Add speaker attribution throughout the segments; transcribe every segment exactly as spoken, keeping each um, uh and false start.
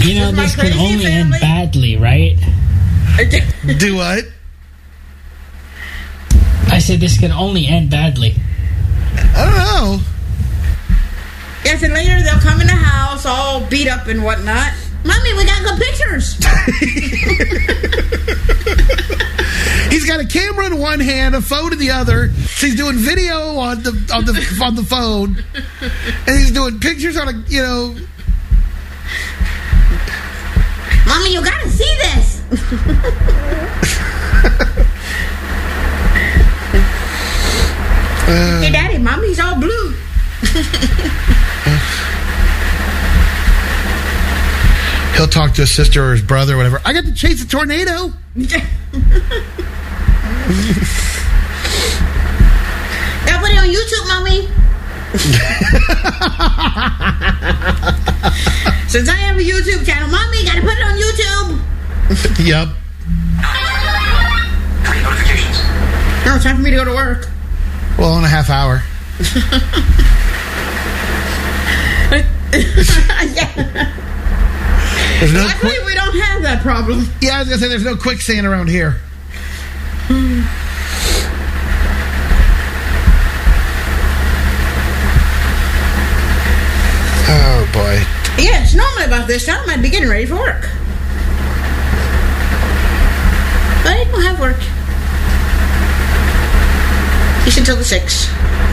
Speaker 1: You know, this can only end badly, right?
Speaker 2: Do what?
Speaker 1: I said this can only end badly.
Speaker 2: I don't know.
Speaker 3: Yes, and later they'll come in the house all beat up and whatnot. Mommy, we got good pictures.
Speaker 2: He's got a camera in one hand, a phone in the other. So he's doing video on the on the on the phone, and he's doing pictures on a you know.
Speaker 3: Mommy, you gotta see this. uh, hey, Daddy, Mommy's all blue.
Speaker 2: He'll talk to his sister or his brother or whatever. I got to chase a tornado.
Speaker 3: Gotta put it on YouTube, Mommy. Since I have a YouTube channel, Mommy, gotta put it on YouTube.
Speaker 2: Yep.
Speaker 4: Three notifications.
Speaker 3: No, it's time for me to go to work.
Speaker 2: Well, in a half hour.
Speaker 3: Yeah.
Speaker 2: There's no
Speaker 3: Luckily,
Speaker 2: quick-
Speaker 3: we don't have that problem.
Speaker 2: Yeah, I was gonna say there's no quicksand around here. Oh boy.
Speaker 3: Yes, normally about this time I'd be getting ready for work. But I don't have work. It's until the sixth.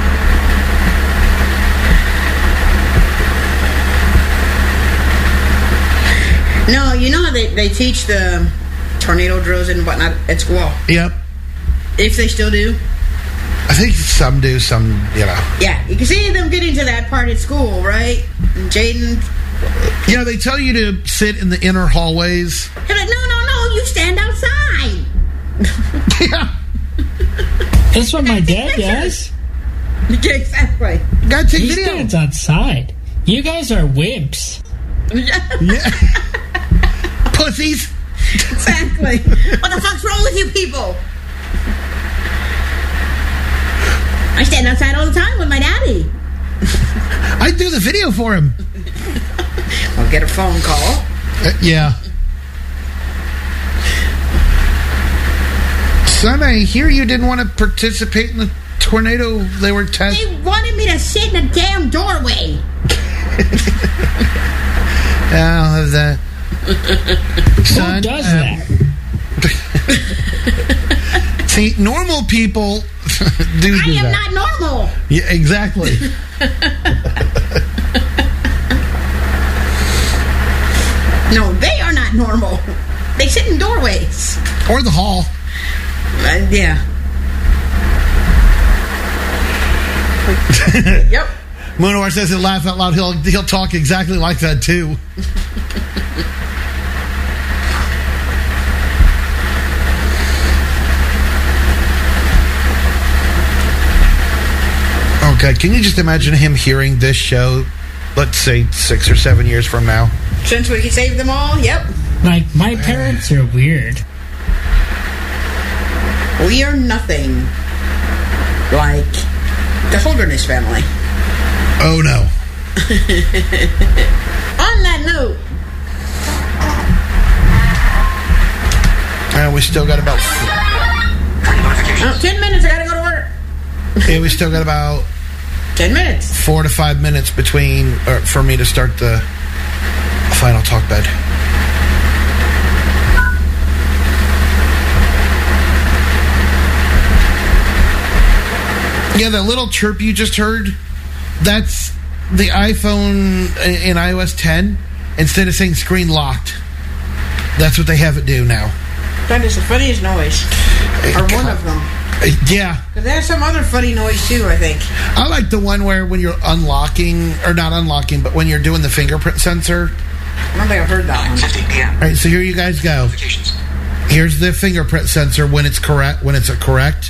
Speaker 3: No, you know how they, they teach the tornado drills and whatnot at school?
Speaker 2: Yep.
Speaker 3: If they still do?
Speaker 2: I think some do, some, you know.
Speaker 3: Yeah, you can see them getting to that part at school, right? And Jaden...
Speaker 2: You know, they tell you to sit in the inner hallways.
Speaker 3: They're like, no, no, no, you stand outside.
Speaker 2: Yeah.
Speaker 1: That's what my dad does.
Speaker 3: Exactly.
Speaker 2: Gotta take
Speaker 1: He
Speaker 2: video.
Speaker 1: stands outside. You guys are wimps.
Speaker 2: Yeah. Pussies.
Speaker 3: Exactly. What the fuck's wrong with you people? I stand outside all the time with my daddy.
Speaker 2: I do the video for him.
Speaker 3: I'll get a phone call.
Speaker 2: Uh, yeah. Son, I hear you didn't want to participate in the tornado they were testing.
Speaker 3: They wanted me to sit in a damn doorway.
Speaker 2: I'll have that. Son,
Speaker 1: Who does
Speaker 2: um,
Speaker 1: that?
Speaker 2: See, normal people do
Speaker 3: I
Speaker 2: do
Speaker 3: am
Speaker 2: that.
Speaker 3: not normal.
Speaker 2: Yeah, exactly.
Speaker 3: No, they are not normal. They sit in doorways.
Speaker 2: Or the hall.
Speaker 3: Uh, yeah. Yep.
Speaker 2: Moonor says he'll laugh out loud. He'll he'll talk exactly like that too. Okay, can you just imagine him hearing this show, let's say six or seven years from now?
Speaker 3: Since we can save them all, yep.
Speaker 1: Like, my parents are weird.
Speaker 3: We are nothing like the Holderness family.
Speaker 2: Oh no.
Speaker 3: On that note,
Speaker 2: And we still got about.
Speaker 4: Three notifications.
Speaker 3: oh, ten minutes, I gotta go to work.
Speaker 2: Yeah, we still got about
Speaker 3: Ten minutes.
Speaker 2: four to five minutes between or for me to start the final talk bed. Yeah, that little chirp you just heard, that's the iPhone in i O S ten. Instead of saying screen locked, that's what they have it do now.
Speaker 3: That is the funniest noise. Or one of them.
Speaker 2: Uh, Yeah.
Speaker 3: Because there's some other funny noise too, I think.
Speaker 2: I like the one where when you're unlocking, or not unlocking, but when you're doing the fingerprint sensor.
Speaker 3: I don't think I've heard that one.
Speaker 4: fifteen p.m.
Speaker 2: All right, so here you guys go.
Speaker 4: Notifications.
Speaker 2: Here's the fingerprint sensor when it's correct. When it's a correct.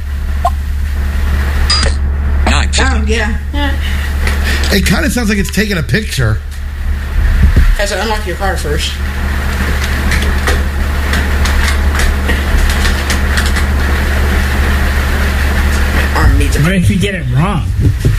Speaker 4: nine fifty.
Speaker 3: Oh, yeah. yeah.
Speaker 2: It kind of sounds like it's taking a picture.
Speaker 3: Has to unlock your car first. My arm needs a
Speaker 1: What if you get it wrong?